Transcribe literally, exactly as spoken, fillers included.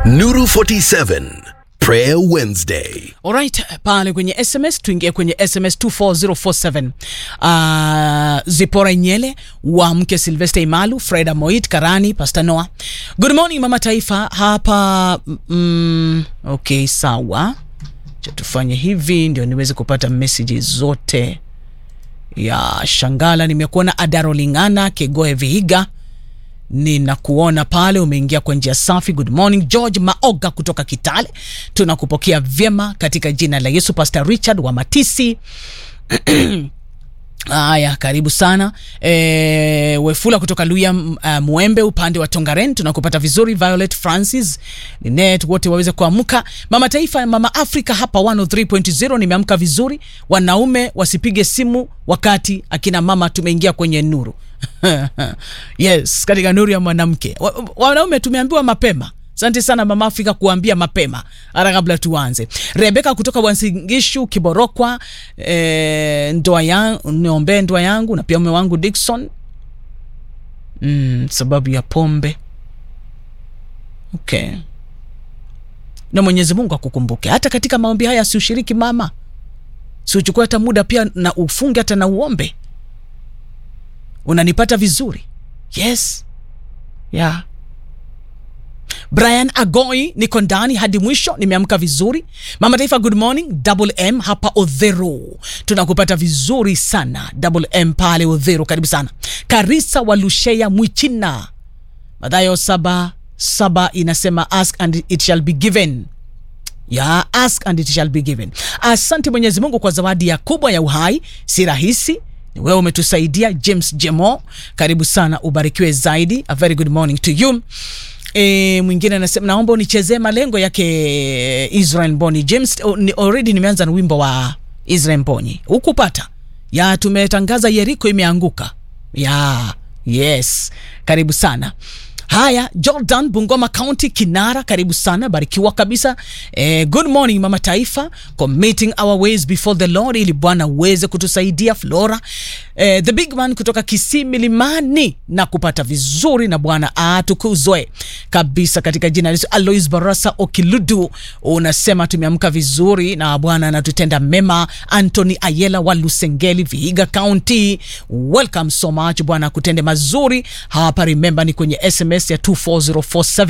Nuru forty-seven Prayer Wednesday. Alright, pale kwenye S M S tuingie kwenye S M S two four zero four seven. Uh, Zipora Nyele, wa mke Sylvester Imalu, Freda Moit, Karani, Pastor Noah. Good morning Mama Taifa. Hapa mm, okay, sawa. Cha tufanye hivi ndio niweze kupata messages zote. Ya Shangala, nimekuona Adaro Lingana, Kegoe Vihiga. Ninakuona pale umeingia kwa njia safi. Good morning George Maoga kutoka Kitale. Tunakupokea vyema katika jina la Yesu. Pastor Richard wa Matisi. Aya, karibu sana. E, Wefula kutoka Luya uh, Muembe upande wa Tongaren. Tunakupata vizuri. Violet Francis, Linet, wote waweze kuamka. Mama Taifa, Mama Africa hapa one oh three point zero. Nimeamka vizuri. Wanaume wasipige simu wakati akina mama tumeingia kwenye nuru. Yes, katika nuru ya mwanamke. Wanaume tumeambiwa mapema. Asante sana Mama Afrika kuambia mapema ara kabla tuanze. Rebeka kutoka Wansingishu Kiborokwa, e, ndoa yangu niombe ndoa yangu na pia mume wangu Dickson. Mm, sababu ya pombe. Okay. Na Mwenyezi Mungu akukumbuke. Hata katika maombi haya si ushiriki mama. Si uchukue hata muda pia na ufunge hata na uombe. Unanipata vizuri? Yes. Yeah. Brian Agoi, niko ndani hadi mwisho, nimeamka vizuri. Mama Taifa, good morning. Double M hapa Odhero. Tunakupata vizuri sana. Double M pale Odhero, karibu sana. Karisa Walushea Mwichina. Mathayo saba saba inasema ask and it shall be given. Ya, ask and it shall be given. Asante Mwenyezi Mungu kwa zawadi ya kubwa ya uhai, si rahisi. Ni wewe umetusaidia. James Jemo, karibu sana, ubarikiwe zaidi. A very good morning to you. E, mwingine anasema naomba unichezee malengo yake Israel Mboni. James, already nimeanza na wimbo wa Israel Mboni. Ukupata? Ya, tumetangaza Yeriko imeanguka. Ya, yes. Karibu sana. Haya, Jordan Bungoma County Kinara, karibu sana, barikiwa kabisa. Eh, good morning Mama Taifa, committing our ways before the Lord ili Bwana uweze kutusaidia. Flora, eh, the big man kutoka Kisii Milimani, na kupata vizuri na Bwana atukuzwe kabisa katika jina la Yesu. Alois Barasa Okiludu unasema tumeamka vizuri na Bwana anatutenda mema. Anthony Ayela wa Lusengeli Vihiga County, welcome so much, Bwana kutende mazuri hapa. Remember ni kwenye S M S ya two four zero four seven.